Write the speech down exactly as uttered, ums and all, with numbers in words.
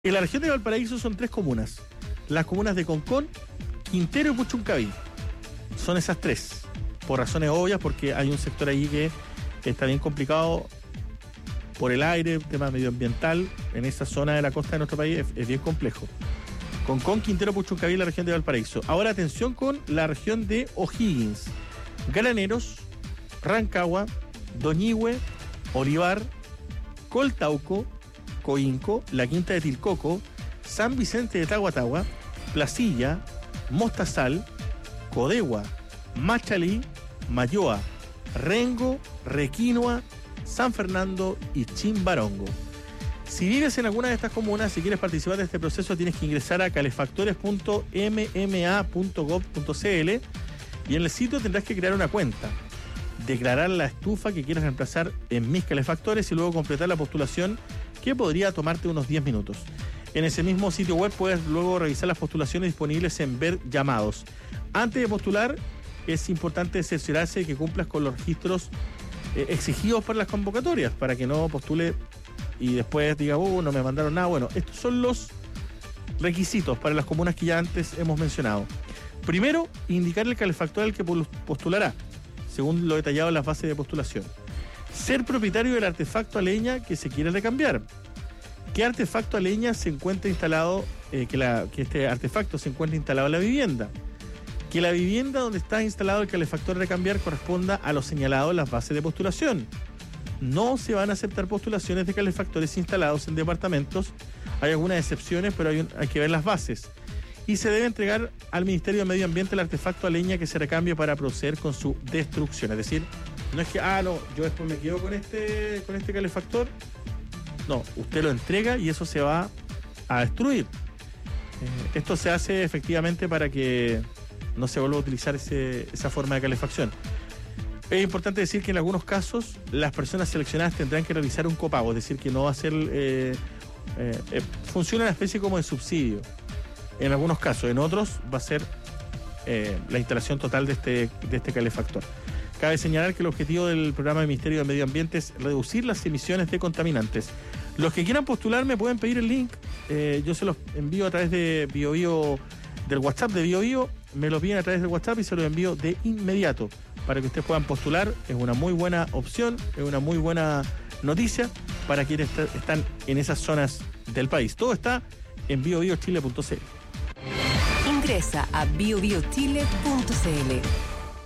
En la región de Valparaíso son tres comunas. Las comunas de Concón, Quintero y Puchuncaví. Son esas tres. Por razones obvias, porque hay un sector ahí que está bien complicado por el aire, tema medioambiental. En esa zona de la costa de nuestro país es, es bien complejo. Concón, Quintero, Puchuncaví, la región de Valparaíso. Ahora atención con la región de O'Higgins. Graneros, Rancagua, Doñihue, Olivar, Coltauco, Coinco, la Quinta de Tilcoco, San Vicente de Tahuatahua, Placilla, Mostazal, Codegua, Machalí, Mayoa, Rengo, Requinoa, San Fernando y Chimbarongo. Si vives en alguna de estas comunas, si quieres participar de este proceso, tienes que ingresar a calefactores punto m m a punto gov punto c l y en el sitio tendrás que crear una cuenta, declarar la estufa que quieres reemplazar en Mis Calefactores y luego completar la postulación, que podría tomarte unos diez minutos. En ese mismo sitio web puedes luego revisar las postulaciones disponibles en Ver Llamados. Antes de postular, es importante cerciorarse de que cumplas con los registros eh, exigidos para las convocatorias, para que no postule y después diga, oh, no me mandaron nada. Bueno, estos son los requisitos para las comunas que ya antes hemos mencionado. Primero, indicar el calefactor al que postulará, según lo detallado en las bases de postulación. Ser propietario del artefacto a leña que se quiere recambiar. ¿Qué artefacto a leña se encuentra instalado, eh, que, la, que este artefacto se encuentra instalado en la vivienda? Que la vivienda donde está instalado el calefactor a recambiar corresponda a lo señalado en las bases de postulación. No se van a aceptar postulaciones de calefactores instalados en departamentos. Hay algunas excepciones, pero hay, un, hay que ver las bases. Y se debe entregar al Ministerio de Medio Ambiente el artefacto a leña que se recambie para proceder con su destrucción. Es decir, no es que, ah, no, yo después me quedo con este, con este calefactor. No, usted lo entrega y eso se va a destruir. Eh, esto se hace efectivamente para que no se vuelva a utilizar ese, esa forma de calefacción. Es importante decir que en algunos casos las personas seleccionadas tendrán que realizar un copago, es decir, que no va a ser... Eh, eh, eh, funciona una especie como de subsidio. En algunos casos, en otros va a ser eh, la instalación total de este, de este calefactor. Cabe señalar que el objetivo del programa del Ministerio de Medio Ambiente es reducir las emisiones de contaminantes. Los que quieran postular me pueden pedir el link, eh, yo se los envío a través de BioBio, del WhatsApp de BioBio, me los piden a través del WhatsApp y se los envío de inmediato para que ustedes puedan postular. Es una muy buena opción, es una muy buena noticia para quienes est- están en esas zonas del país. Todo está en bio bio chile punto c l. Ingresa a bio bio chile punto c l.